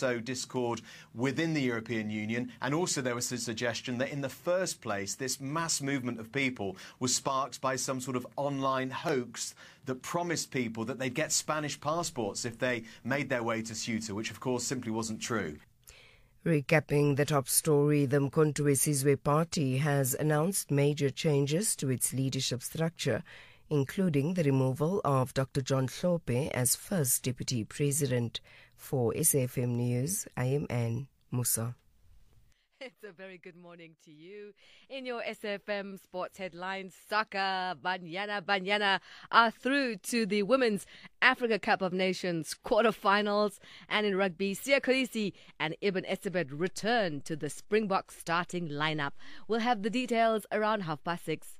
sow discord within the European Union. And also there was a suggestion that in the first place, this mass movement of people was sparked by some sort of online hoax that promised people that they'd get Spanish passports if they made their way to Ceuta, which of course simply wasn't true. Recapping the top story, the Mkhonto weSizwe Party has announced major changes to its leadership structure, including the removal of Dr. John Hlophe as first Deputy President. For SAFM News, I am Anne Musa. It's a very good morning to you. In your SFM sports headlines, soccer, Banyana are through to the Women's Africa Cup of Nations quarterfinals. And in rugby, Siya Kolisi and Ibn Esabet return to the Springboks starting lineup. We'll have the details around 6:30.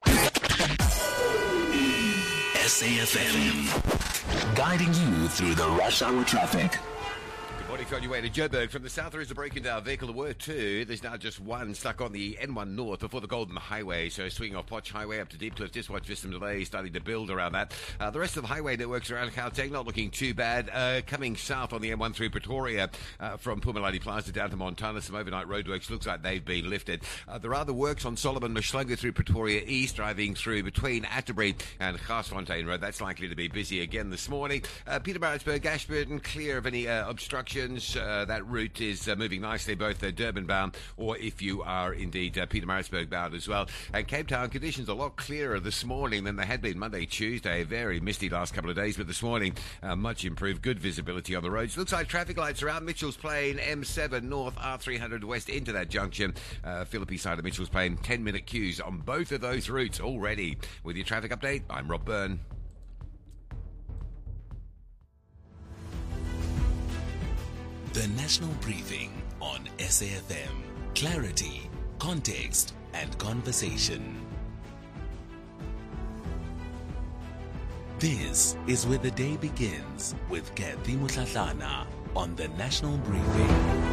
SAFM, guiding you through the rush hour traffic. Morning, on your way to Joburg. From the south, there is a broken down vehicle. There were two. There's now just one stuck on the N1 North before the Golden Highway. So swinging off Potch Highway up to Deepcliff. Just watch for some delays starting to build around that. The rest of the highway networks around Gauteng not looking too bad. Coming south on the M1 through Pretoria from Pumalani Plaza down to Montana. Some overnight roadworks. Looks like they've been lifted. There are the works on Solomon Mashlangu through Pretoria East, driving through between Atterbury and Garsfontein Road. That's likely to be busy again this morning. Pietermaritzburg, Ashburton, clear of any obstructions. That route is moving nicely, both Durban bound or if you are indeed Pietermaritzburg bound as well. And Cape Town conditions a lot clearer this morning than they had been Monday, Tuesday. Very misty last couple of days, but this morning much improved. Good visibility on the roads. Looks like traffic lights around Mitchell's Plain, M7 North, R300 West into that junction. Philippi side of Mitchell's Plain, 10-minute queues on both of those routes already. With your traffic update, I'm Rob Byrne. The National Briefing on SAFM. Clarity, context, and conversation. This is where the day begins with Kathy Mutlatlana on the National Briefing.